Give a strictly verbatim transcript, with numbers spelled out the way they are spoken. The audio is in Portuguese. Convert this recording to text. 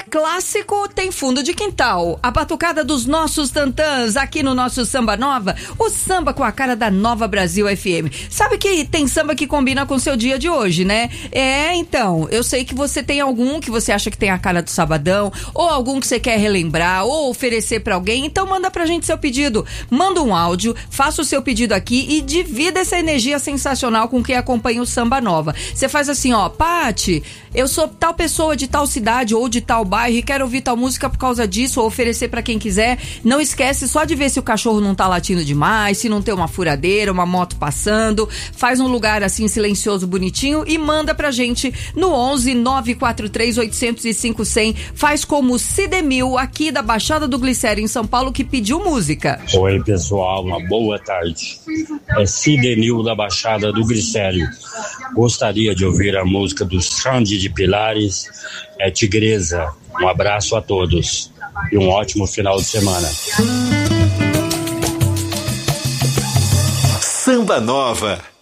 clássico tem fundo de quintal. A batucada dos nossos tantãs aqui no nosso Samba Nova, o samba com a cara da Nova Brasil F M. Sabe que tem samba que combina com o seu dia de hoje, né? É, então, eu sei que você tem algum que você acha que tem a cara do sabadão, ou algum que você quer relembrar, ou oferecer pra alguém, então manda pra gente seu pedido. Manda um áudio, faça o seu pedido aqui e divida essa energia sensacional com quem acompanha o Samba Nova. Você faz assim, ó, Pati, eu sou tal pessoa de tal cidade ou de tal bairro e quero ouvir tal música por causa disso, ou oferecer pra quem quiser. Não esquece só de ver se o cachorro não tá latindo demais, se não tem uma furadeira, uma moto passando. Faz um lugar assim silencioso, bonitinho e manda pra gente no onze nove quatro três oito zero cinco zero zero. Faz como o Cidemil aqui da Baixada do Glicério em São Paulo, que pediu música. Oi pessoal, uma boa tarde. É Cidemil da Baixada do Glicério. Gostaria de ouvir a música do Xande de Pilares, é Tigresa. Um abraço a todos e um ótimo final de semana. Samba Nova.